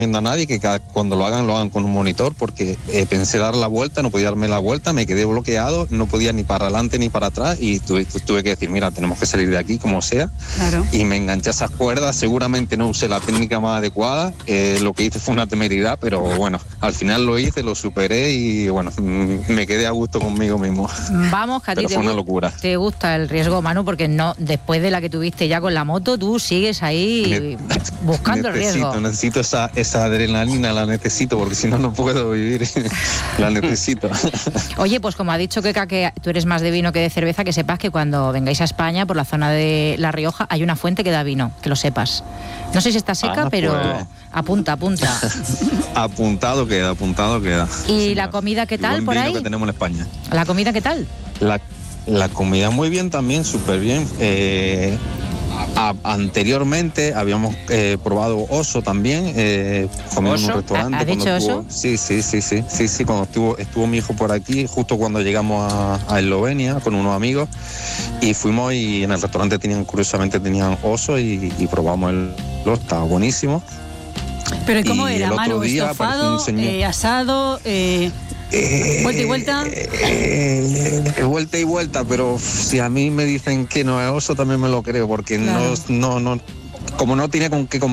a nadie que cuando lo hagan con un monitor, porque pensé dar la vuelta, no podía darme la vuelta, me quedé bloqueado, no podía ni para adelante ni para atrás y tuve que decir, mira, tenemos que salir de aquí como sea. Claro. Y me enganché a esas cuerdas, seguramente no usé la técnica más adecuada, lo que hice fue una temeridad, pero bueno, al final lo hice, lo superé y bueno, me quedé a gusto conmigo mismo. Vamos, que a ti fue una locura. Te gusta el riesgo, Manu, porque no, después de la que tuviste ya con la moto, tú sigues ahí buscando el riesgo. Necesito esa adrenalina, la necesito, porque si no, no puedo vivir. La necesito. Oye, pues como ha dicho Keka, que tú eres más de vino que de cerveza, que sepas que cuando vengáis a España, por la zona de La Rioja, hay una fuente que da vino, que lo sepas. No sé si está seca, pero pues... apunta. Apuntado queda. ¿Y la comida qué tal por ahí? Que tenemos en España. ¿La comida qué tal? La comida muy bien también, súper bien. Anteriormente habíamos probado oso también, comimos en un restaurante. ¿Ha dicho oso? Sí, cuando estuvo mi hijo por aquí, justo cuando llegamos a Eslovenia con unos amigos, y fuimos y en el restaurante curiosamente tenían oso y probamos estaba buenísimo. ¿Pero cómo era, Manu? ¿Estofado, asado, vuelta y vuelta? Vuelta y vuelta, pero si a mí me dicen que no es oso, también me lo creo, porque claro. no como no tiene con qué